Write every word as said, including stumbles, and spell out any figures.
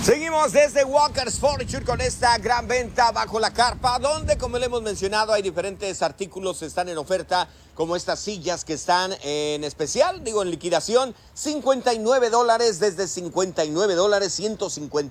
Seguimos desde Walker's Furniture con esta gran venta bajo la carpa, donde, como le hemos mencionado, hay diferentes artículos que están en oferta, como estas sillas que están en especial, digo en liquidación, cincuenta y nueve dólares desde cincuenta y nueve dólares, ciento cincuenta